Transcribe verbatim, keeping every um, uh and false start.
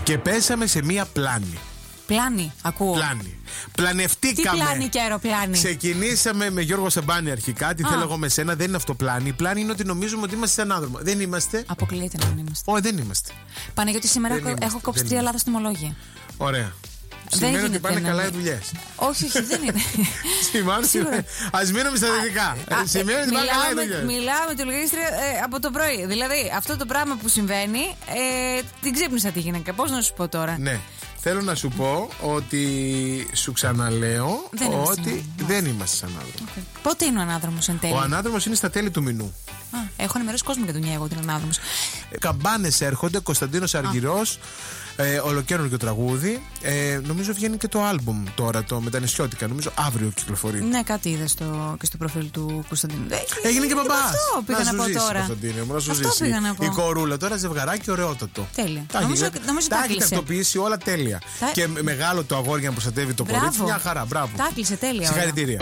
Και πέσαμε σε μία πλάνη. Πλάνη, ακούω. Πλάνη. Πλανευτήκαμε. Τι πλάνη και αεροπλάνη. Ξεκινήσαμε με Γιώργο Σαμπάνη αρχικά. Τι θέλω εγώ με σένα, δεν είναι αυτό πλάνη. Πλάνη είναι ότι νομίζουμε ότι είμαστε σε ανάδρομο. Δεν είμαστε. Αποκλείεται να μην είμαστε. Όχι, δεν είμαστε. Παναγιώτη, σήμερα έχω, έχω κόψει τρία λάθος τιμολόγια. Ωραία. Σημαίνει ότι πάνε καλά οι δουλειές. Όχι, όχι, δεν είναι. Ας μείνουμε στα δυτικά. Σημαίνει ότι πάνε καλά οι δουλειές. Μιλάω με τη λογίστρια από το πρωί. Δηλαδή, αυτό το πράγμα που συμβαίνει, την ξύπνησα τη γυναίκα. Πώς να σου πω τώρα. Ναι. Θέλω να σου πω ότι σου ξαναλέω δεν ότι δεν είμαστε σαν ανάδρομο. Okay. Πότε είναι ο ανάδρομος εν τέλει? Ο ανάδρομος είναι στα τέλη του μηνού. Α, έχω ενημερώσει κόσμο για τον Νιέγο ότι είναι ανάδρομος. Καμπάνες έρχονται, Κωνσταντίνος Αργυρός. Ε, ολοκαίρινο τραγούδι. Ε, νομίζω βγαίνει και το άλμπουμ τώρα, το Μετανησιώτικα. Νομίζω αύριο κυκλοφορεί. Ναι, κάτι είδα στο, και στο προφίλ του Κωνσταντίνου. Έγινε και μπαμπάς. Αυτό πήγα να, να πω τώρα. Αυτό πήγα να πω. Η κορούλα τώρα ζευγαράκι ωραιότατο. Τέλεια. Τα νομίζω νομίζω τα έχει τακτοποιήσει όλα τέλεια. Τα... Και μεγάλο το αγόρι για να προστατεύει το κορίτσι. Μια χαρά. Μπράβο. Τα έκλεισε τέλεια. Συγχαρητήρια.